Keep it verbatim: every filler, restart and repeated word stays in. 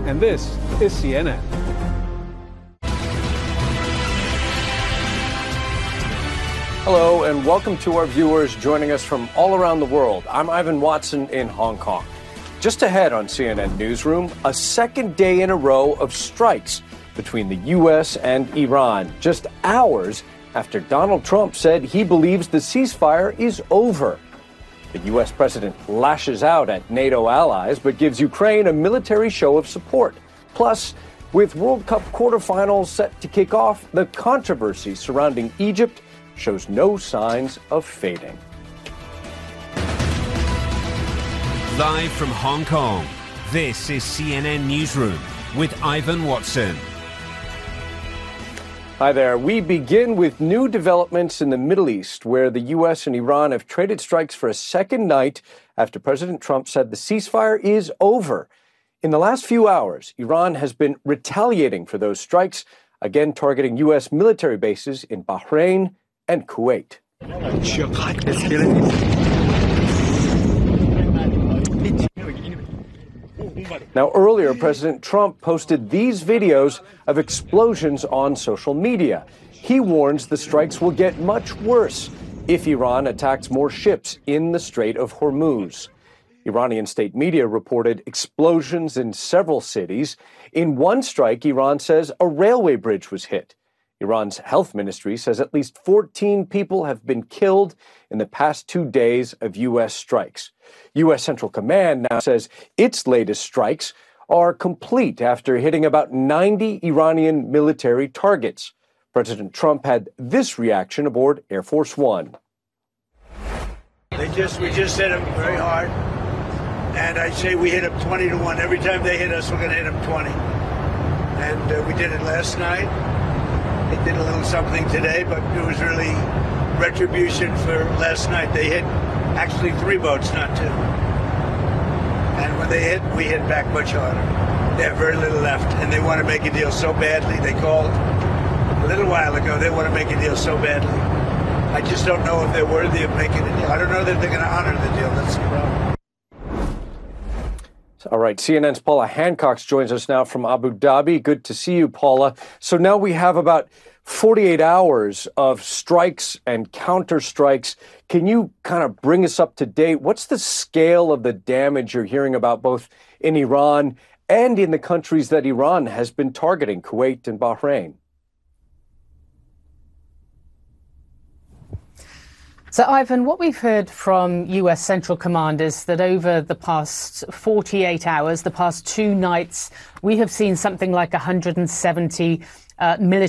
and this is C N N. Hello, and welcome to our viewers joining us from all around the world. I'm Ivan Watson in Hong Kong. Just ahead on C N N Newsroom, a second day in a row of strikes between the U S and Iran, just hours after Donald Trump said he believes the ceasefire is over. The U S president lashes out at NATO allies, but gives Ukraine a military show of support. Plus, with World Cup quarterfinals set to kick off, the controversy surrounding Egypt shows no signs of fading. Live from Hong Kong, this is C N N Newsroom with Ivan Watson. Hi there. We begin with new developments in the Middle East, where the U S and Iran have traded strikes for a second night after President Trump said the ceasefire is over. In the last few hours, Iran has been retaliating for those strikes, again targeting U S military bases in Bahrain and Kuwait. Now, earlier, President Trump posted these videos of explosions on social media. He warns the strikes will get much worse if Iran attacks more ships in the Strait of Hormuz. Iranian state media reported explosions in several cities. In one strike, Iran says a railway bridge was hit. Iran's health ministry says at least fourteen people have been killed in the past two days of U S strikes. U S Central Command now says its latest strikes are complete after hitting about ninety Iranian military targets. President Trump had this reaction aboard Air Force One. They just, we just hit them very hard, and I say we hit them twenty to one. Every time they hit us, we're going to hit them twenty. And uh, we did it last night. They did a little something today, but it was really retribution for last night. They hit actually three boats, not two. And when they hit, we hit back much harder. They have very little left, and they want to make a deal so badly. They called a little while ago. They want to make a deal so badly. I just don't know if they're worthy of making a deal. I don't know that they're going to honor the deal. That's the problem. All right, C N N's Paula Hancock joins us now from Abu Dhabi. Good to see you, Paula. So now we have about forty-eight hours of strikes and counter strikes. Can you kind of bring us up to date? What's the scale of the damage you're hearing about both in Iran and in the countries that Iran has been targeting, Kuwait and Bahrain? So, Ivan, what we've heard from U S Central Command is that over the past forty-eight hours, the past two nights, we have seen something like one hundred seventy uh, military